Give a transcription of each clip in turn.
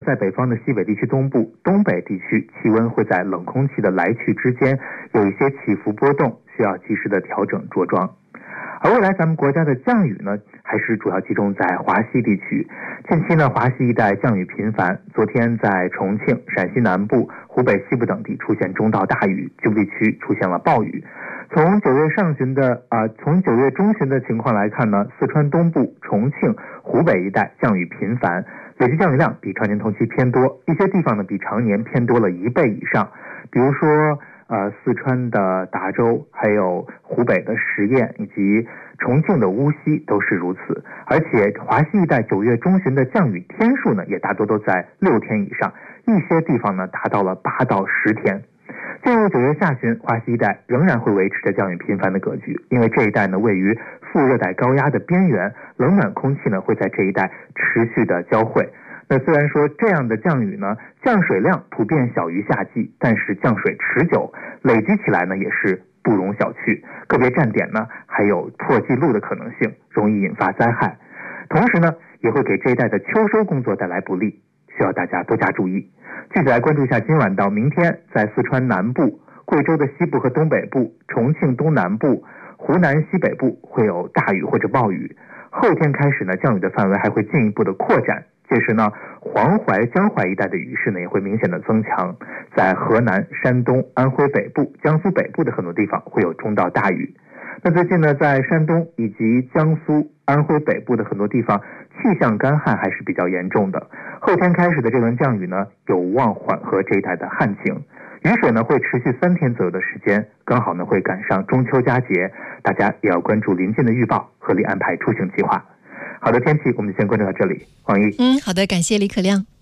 在北方的西北地区东部、东北地区，气温会在冷空气的来去之间有一些起伏波动，需要及时的调整着装。而未来咱们国家的降雨呢，还是主要集中在华西地区。近期呢，华西一带降雨频繁，昨天在重庆、陕西南部、湖北西部等地出现中到大雨，局部地区出现了暴雨。从9月中旬的情况来看呢，四川东部、重庆、湖北一带降雨频繁，累计降雨量比常年同期偏多，一些地方呢比常年偏多了1倍以上。比如说四川的达州，还有湖北的十堰以及重庆的乌溪都是如此。而且华西一带9月中旬的降雨天数呢，也大多都在6天以上，一些地方呢达到了8到10天。进入9月下旬，华西一带仍然会维持着降雨频繁的格局，因为这一带呢位于副热带高压的边缘，冷暖空气呢会在这一带持续的交汇。那虽然说这样的降雨呢，降水量普遍小于夏季，但是降水持久，累积起来呢也是不容小觑，个别站点呢还有破纪录的可能性，容易引发灾害。同时呢，也会给这一带的秋收工作带来不利，需要大家多加注意。具体来关注一下今晚到明天，在四川南部、贵州的西部和东北部、重庆东南部、湖南西北部会有大雨或者暴雨。后天开始呢，降雨的范围还会进一步的扩展，届时呢，黄淮、江淮一带的雨势呢也会明显的增强，在河南、山东、安徽北部、江苏北部的很多地方会有中到大雨。那最近呢，在山东以及江苏、安徽北部的很多地方，气象干旱还是比较严重的。后天开始的这轮降雨呢，有望缓和这一带的旱情。雨水呢会持续3天左右的时间，刚好呢会赶上中秋佳节，大家也要关注临近的预报，合理安排出行计划。好的，天气我们先关注到这里。王毅， 好的，感谢李可亮。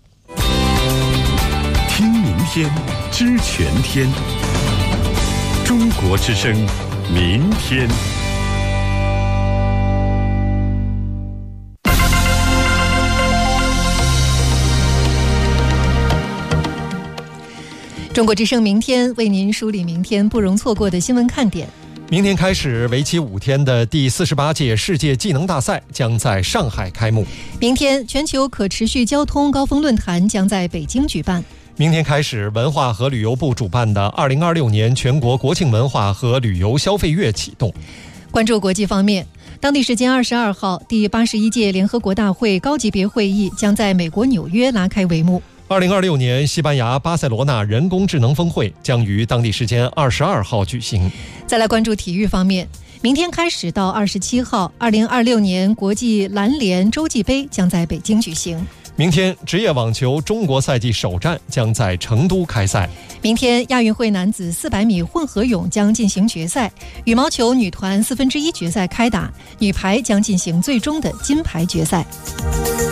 听明天，知全天。中国之声，明天。 中国之声明天为您梳理明天不容错过的新闻看点。 明天开始，为期5天的第48届世界技能大赛将在上海开幕。 明天，全球可持续交通高峰论坛将在北京举办。 明天开始，文化和旅游部主办的2026年全国国庆文化和旅游消费月启动。 关注国际方面，当地时间22号，第81届联合国大会高级别会议将在美国纽约拉开帷幕。 2026年西班牙巴塞罗那人工智能峰会将于当地时间22号举行。 再来关注体育方面，明天开始到27号，2026年国际篮联洲际杯将在北京举行。 明天，职业网球中国赛季首战将在成都开赛。 明天，亚运会男子400米混合泳将进行决赛，羽毛球女团1/4决赛开打，女排将进行最终的金牌决赛。